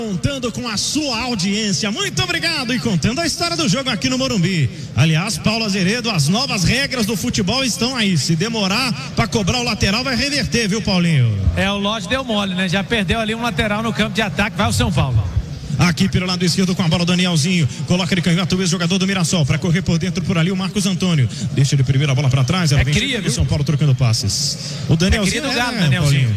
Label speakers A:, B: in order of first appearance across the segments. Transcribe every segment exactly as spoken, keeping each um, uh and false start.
A: Contando com a sua audiência, muito obrigado, e contando a história do jogo aqui no Morumbi. Aliás, Paulo Azeredo, as novas regras do futebol estão aí. Se demorar para cobrar o lateral, vai reverter, viu, Paulinho?
B: É, o Lodge deu mole, né? Já perdeu ali um lateral no campo de ataque, vai o São Paulo.
A: Aqui pelo lado esquerdo com a bola o Danielzinho, coloca ele canhoto, o ex-jogador do Mirassol, para correr por dentro por ali o Marcos Antônio, deixa de primeira bola para trás, ela
B: é
A: vem
B: cria,
A: do São Paulo trocando passes. O Danielzinho
B: é cria do Galo,
A: é,
B: Danielzinho.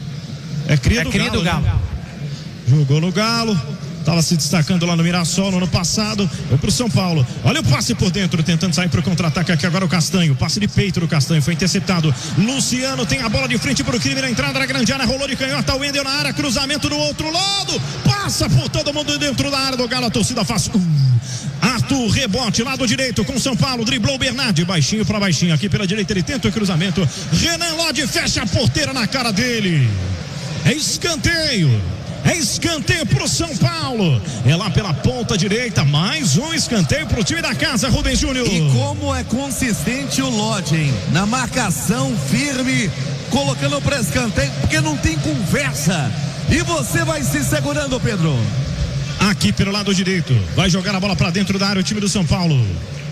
A: É cria
B: é
A: do
B: cria
A: Galo,
B: do Galo.
A: Né? Jogou no Galo, estava se destacando lá no Mirassol no ano passado, foi pro São Paulo. Olha o passe por dentro, tentando sair pro contra-ataque aqui agora o Castanho, passe de peito do Castanho, foi interceptado. Luciano tem a bola de frente pro crime na entrada da grande área, rolou de canhota, o Wendel na área, cruzamento do outro lado, passa por todo mundo dentro da área do Galo, a torcida faz uh. Arthur, rebote, lado direito com São Paulo, driblou o Bernardi, baixinho para baixinho, aqui pela direita ele tenta o cruzamento, Renan Lodge fecha a porteira na cara dele, é escanteio. É escanteio pro São Paulo. É lá pela ponta direita. Mais um escanteio pro time da casa, Rubens Júnior.
C: E como é consistente o Lodge, hein? Na marcação firme, colocando para escanteio, porque não tem conversa. E você vai se segurando, Pedro.
A: Aqui pelo lado direito. Vai jogar a bola para dentro da área o time do São Paulo.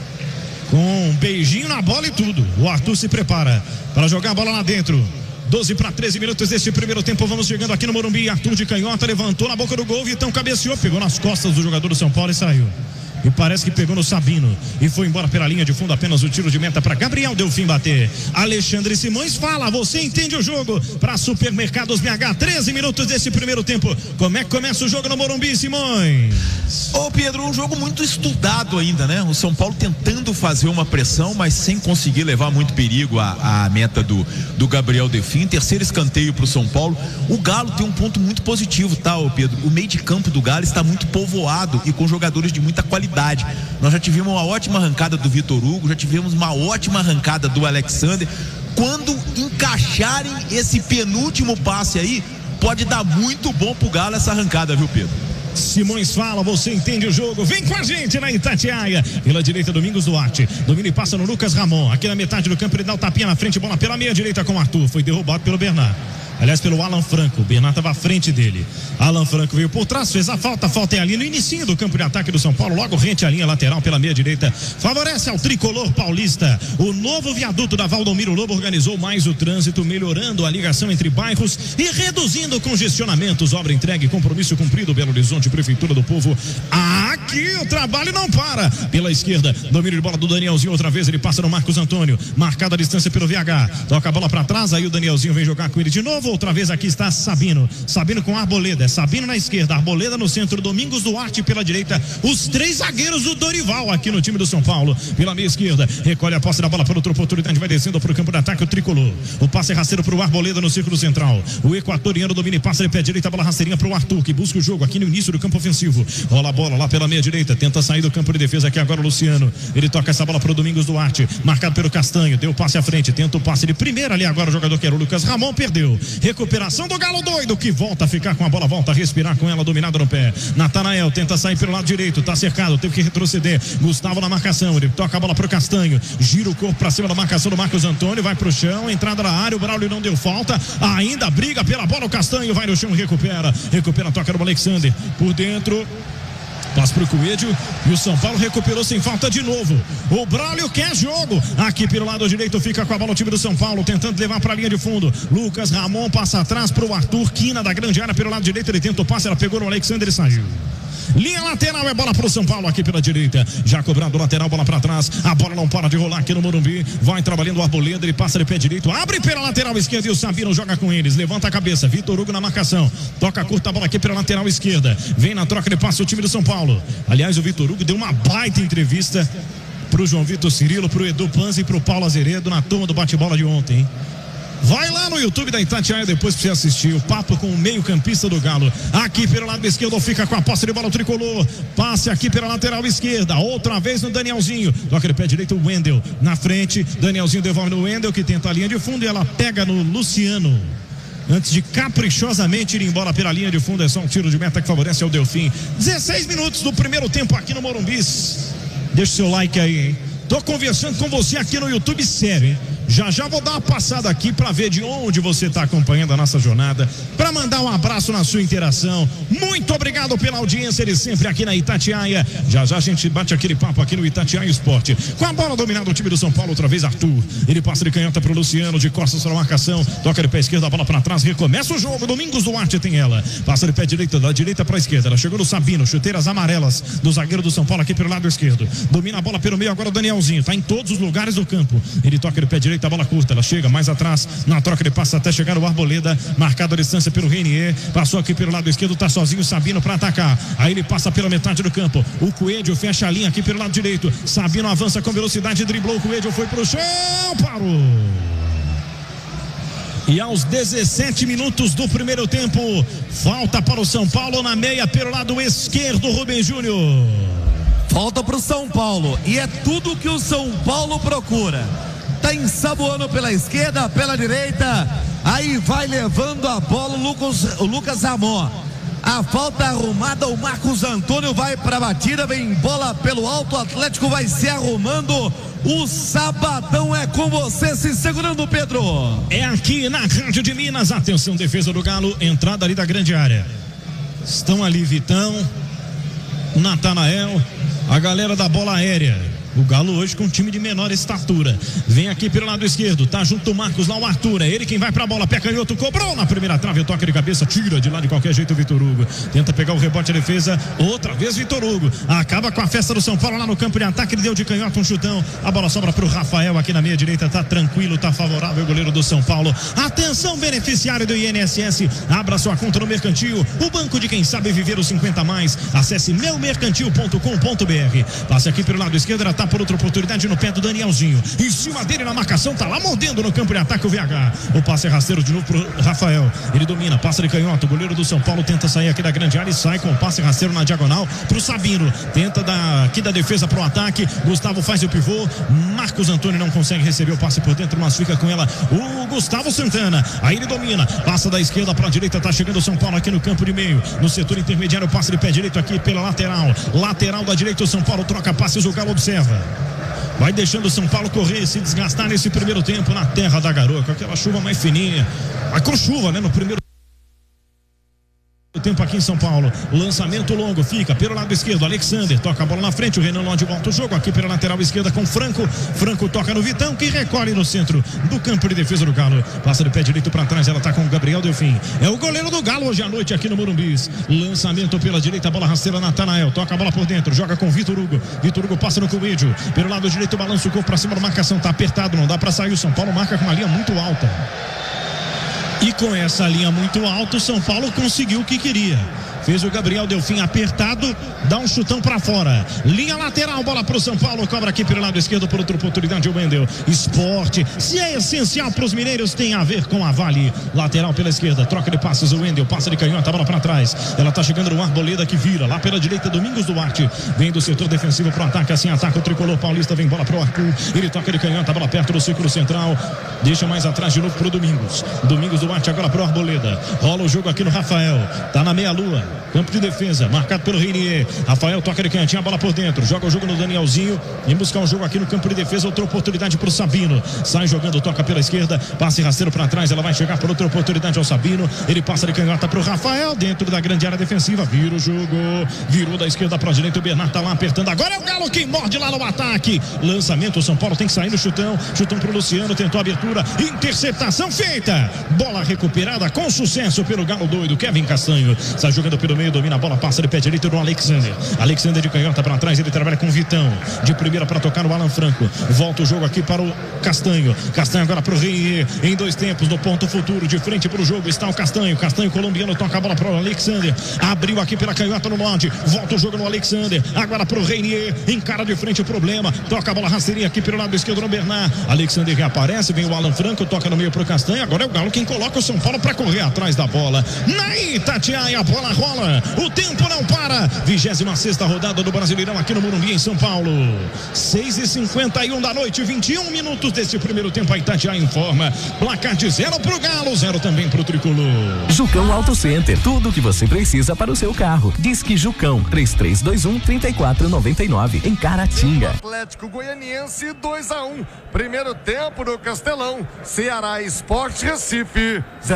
A: Com um beijinho na bola e tudo. O Arthur se prepara para jogar a bola lá dentro. doze para treze minutos deste primeiro tempo, vamos chegando aqui no Morumbi. Arthur de canhota, levantou na boca do gol, Vitão cabeceou, pegou nas costas do jogador do São Paulo e saiu. E parece que pegou no Sabino e foi embora pela linha de fundo, apenas o tiro de meta para Gabriel Delfim bater. Alexandre Simões fala, você entende o jogo para Supermercados B H, treze minutos desse primeiro tempo. Como é que começa o jogo no Morumbi, Simões?
D: Ô Pedro, um jogo muito estudado ainda, né? O São Paulo tentando fazer uma pressão, mas sem conseguir levar muito perigo à, à meta do, do Gabriel Delfim. Terceiro escanteio para o São Paulo. O Galo tem um ponto muito positivo, tá, ô Pedro? O meio de campo do Galo está muito povoado e com jogadores de muita qualidade. Nós já tivemos uma ótima arrancada do Vitor Hugo, já tivemos uma ótima arrancada do Alexander. Quando encaixarem esse penúltimo passe aí, pode dar muito bom pro Galo essa arrancada, viu, Pedro?
A: Simões fala, você entende o jogo, vem com a gente na Itatiaia, pela direita Domingos Duarte, domina e passa no Lucas Ramon, aqui na metade do campo ele dá o tapinha na frente, bola pela meia direita com o Arthur, foi derrubado pelo Bernardo. Aliás, pelo Alan Franco, o Bernardo estava à frente dele. Alan Franco veio por trás, fez a falta, a falta é ali no inicinho do campo de ataque do São Paulo, logo rente à linha lateral pela meia direita, favorece ao tricolor paulista. O novo viaduto da Valdomiro Lobo organizou mais o trânsito, melhorando a ligação entre bairros e reduzindo congestionamentos. Obra entregue, compromisso cumprido, Belo Horizonte, Prefeitura do Povo. Aqui o trabalho não para. Pela esquerda, domínio de bola do Danielzinho, outra vez ele passa no Marcos Antônio, marcada a distância pelo V H, toca a bola para trás, aí o Danielzinho vem jogar com ele de novo. Outra vez aqui está Sabino, Sabino com Arboleda, Sabino na esquerda, Arboleda no centro, Domingos Duarte pela direita, os três zagueiros do Dorival aqui no time do São Paulo, pela meia esquerda, recolhe a posse da bola para outra oportunidade, vai descendo para o campo de ataque o tricolor, o passe rasteiro para o Arboleda no círculo central, o equatoriano domina e passa de pé direita, a bola rasteirinha para o Arthur, que busca o jogo aqui no início do campo ofensivo, rola a bola lá pela meia direita, tenta sair do campo de defesa aqui agora o Luciano, ele toca essa bola para o Domingos Duarte, marcado pelo Castanho, deu passe à frente, tenta o passe de primeira ali agora o jogador que era o Lucas Ramon, perdeu, recuperação do Galo doido, que volta a ficar com a bola, volta a respirar com ela, dominada no pé. Natanael tenta sair pelo lado direito, tá cercado, teve que retroceder. Gustavo na marcação, ele toca a bola pro Castanho, gira o corpo pra cima da marcação do Marcos Antônio, vai pro chão, entrada na área, o Braulio não deu falta, ainda briga pela bola, o Castanho vai no chão, recupera, recupera, toca no Alexander, por dentro. Passa pro Coelho e o São Paulo recuperou sem falta de novo. O Braulio quer jogo. Aqui pelo lado direito fica com a bola o time do São Paulo, tentando levar para a linha de fundo. Lucas Ramon passa atrás pro Arthur, quina da grande área pelo lado direito. Ele tenta o passe, ela pegou no Alexander e saiu. Linha lateral, é bola pro São Paulo aqui pela direita, já cobrado lateral, bola pra trás, a bola não para de rolar aqui no Morumbi, vai trabalhando o Arboleda, ele passa de pé direito, abre pela lateral esquerda e o Sabino joga com eles, levanta a cabeça, Vitor Hugo na marcação, toca curta a bola aqui pela lateral esquerda, vem na troca de passe o time do São Paulo. Aliás, o Vitor Hugo deu uma baita entrevista pro João Vitor Cirilo, pro Edu Panzi e pro Paulo Azeredo na turma do bate-bola de ontem, hein? Vai lá no YouTube da Itatiaia depois pra você assistir o papo com o meio campista do Galo. Aqui pelo lado esquerdo fica com a posse de bola o tricolor. Passe aqui pela lateral esquerda, outra vez no Danielzinho. Toca de pé direito o Wendel na frente. Danielzinho devolve no Wendel, que tenta a linha de fundo e ela pega no Luciano. Antes de caprichosamente ir embora pela linha de fundo, é só um tiro de meta que favorece ao Delfim. dezesseis minutos do primeiro tempo aqui no Morumbi. Deixa o seu like aí, hein? Tô conversando com você aqui no YouTube, sério, hein? Já já vou dar uma passada aqui para ver de onde você está acompanhando a nossa jornada, para mandar um abraço na sua interação. Muito obrigado pela audiência de sempre aqui na Itatiaia. Já já a gente bate aquele papo aqui no Itatiaia Esporte. Com a bola dominada o time do São Paulo, outra vez Arthur. Ele passa de canhota pro Luciano, de costas para a marcação. Toca de pé esquerdo, a bola para trás, recomeça o jogo. Domingos Duarte tem ela. Passa de pé direito, da direita para a esquerda. Ela chegou no Sabino, chuteiras amarelas do zagueiro do São Paulo aqui pelo lado esquerdo. Domina a bola pelo meio agora o Danielzinho. Tá em todos os lugares do campo. Ele toca de pé direito, a bola curta. Ela chega mais atrás. Na troca ele passa até chegar o Arboleda. Marcado a distância pelo Reinier. Passou aqui pelo lado esquerdo, tá sozinho o Sabino para atacar. Aí ele passa pela metade do campo. O Coelho fecha a linha aqui pelo lado direito. Sabino avança com velocidade, driblou o Coelho, foi pro chão, parou. E aos dezessete minutos do primeiro tempo, falta para o São Paulo na meia pelo lado esquerdo, Rubem Júnior.
C: Falta para o São Paulo e é tudo que o São Paulo procura. Tá ensaboando pela esquerda, pela direita. Aí vai levando a bola o Lucas, o Lucas Ramon. A falta arrumada, o Marcos Antônio vai para a batida, vem bola pelo alto, o Atlético vai se arrumando. O sabadão é com você, se segurando, Pedro.
A: É aqui na Rádio de Minas. Atenção, defesa do Galo, entrada ali da grande área. Estão ali Vitão, Natanael, a galera da bola aérea. O Galo hoje com um time de menor estatura. Vem aqui pelo lado esquerdo, tá junto o Marcos, lá o Arthur. É ele quem vai pra bola, pé canhoto, cobrou na primeira trave, toca de cabeça, tira de lá de qualquer jeito o Vitor Hugo. Tenta pegar o rebote, a defesa, outra vez Vitor Hugo. Acaba com a festa do São Paulo lá no campo de ataque, ele deu de canhoto um chutão. A bola sobra pro Rafael aqui na meia direita, tá tranquilo, tá favorável o goleiro do São Paulo. Atenção, beneficiário do I N S S, abra sua conta no Mercantil, o banco de quem sabe viver os cinquenta mais. Acesse meu mercantil ponto com ponto b r. Passe aqui pelo lado esquerdo, ela tá por outra oportunidade no pé do Danielzinho. Em cima dele na marcação, tá lá mordendo no campo de ataque o V H. O passe é rasteiro de novo pro Rafael. Ele domina, passa de canhoto. O goleiro do São Paulo tenta sair aqui da grande área e sai com o passe rasteiro na diagonal pro Sabino. Tenta da, aqui da defesa pro ataque. Gustavo faz o pivô. Marcos Antônio não consegue receber o passe por dentro, mas fica com ela o Gustavo Santana. Aí ele domina, passa da esquerda pra direita. Tá chegando o São Paulo aqui no campo de meio. No setor intermediário, passe de pé direito aqui pela lateral. Lateral da direita, o São Paulo troca passes. O Galo observa. Vai deixando o São Paulo correr, se desgastar nesse primeiro tempo na terra da garoa, com aquela chuva mais fininha. Mas com chuva, né? No primeiro tempo aqui em São Paulo. Lançamento longo, fica pelo lado esquerdo. Alexander toca a bola na frente. O Renan Lodge volta o jogo aqui pela lateral esquerda com Franco. Franco toca no Vitão, que recolhe no centro do campo de defesa do Galo. Passa de pé direito para trás. Ela tá com o Gabriel Delfim. É o goleiro do Galo hoje à noite aqui no Morumbis. Lançamento pela direita, bola rasteira. Natanael toca a bola por dentro, joga com Vitor Hugo. Vitor Hugo passa no Coelho. Pelo lado direito, balança o corpo para cima da marcação. Tá apertado, não dá para sair. O São Paulo marca com uma linha muito alta. E com essa linha muito alta, o São Paulo conseguiu o que queria. Fez o Gabriel Delfim apertado, dá um chutão pra fora. Linha lateral, bola pro São Paulo, cobra aqui pelo lado esquerdo por outra oportunidade o Wendel. Esporte, se é essencial pros mineiros, tem a ver com a Vale. Lateral pela esquerda, troca de passes o Wendel, passa de canhota, bola pra trás. Ela tá chegando no Arboleda que vira, lá pela direita Domingos Duarte. Vem do setor defensivo pro ataque, assim ataca o tricolor paulista, vem bola pro Arthur. Ele toca de canhota, bola perto do círculo central. Deixa mais atrás de novo pro Domingos. Domingos Duarte agora pro Arboleda. Rola o jogo aqui no Rafael, tá na meia-lua. Campo de defesa, marcado pelo Reinier. Rafael toca de cantinho, a bola por dentro. Joga o jogo no Danielzinho. E buscar um jogo aqui no campo de defesa. Outra oportunidade pro Sabino. Sai jogando, toca pela esquerda. Passe rasteiro para trás. Ela vai chegar por outra oportunidade ao Sabino. Ele passa de canhota pro Rafael. Dentro da grande área defensiva. Vira o jogo. Virou da esquerda pra direita. O Bernardo tá lá apertando. Agora é o Galo quem morde lá no ataque. Lançamento. O São Paulo tem que sair no chutão. Chutão pro Luciano. Tentou a abertura. Interceptação feita. Bola recuperada com sucesso pelo Galo doido. Kevin Castanho. Sai jogando pelo meio. Domina a bola, passa de pé direito no Alexander. Alexander de canhota para trás, ele trabalha com o Vitão. De primeira para tocar no Alan Franco. Volta o jogo aqui para o Castanho. Castanho agora para o Reinier. Em dois tempos, no ponto futuro, de frente para o jogo, está o Castanho. Castanho colombiano toca a bola para o Alexander. Abriu aqui pela canhota no Lodge. Volta o jogo no Alexander. Agora para o Reinier. Encara de frente o problema. Toca a bola rasteirinha aqui pelo lado esquerdo no Bernard. Alexander reaparece. Vem o Alan Franco. Toca no meio para o Castanho. Agora é o Galo quem coloca o São Paulo para correr atrás da bola. Na Itatiaia, a bola rola. bola. O tempo não para. vigésima sexta rodada do Brasileirão aqui no Morumbi, em São Paulo. seis e cinquenta e um da noite, vinte e um minutos deste primeiro tempo. A Itatiaia informa. Placar de zero pro Galo, zero também pro Tricolor.
E: Jucão Auto Center. Tudo o que você precisa para o seu carro. Disque Jucão três três dois um, três quatro nove nove em Caratinga.
F: Atlético Goianiense dois a um. Primeiro tempo no Castelão. Ceará Esporte Recife.